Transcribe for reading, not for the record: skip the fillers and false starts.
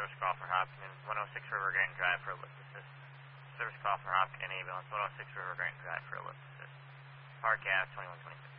Service call for Hopkins, 106 River Grant Drive for a lift assist. Service call for Hopkins ambulance, 106 River Grant Drive for a lift assist. Park Ave, 2126.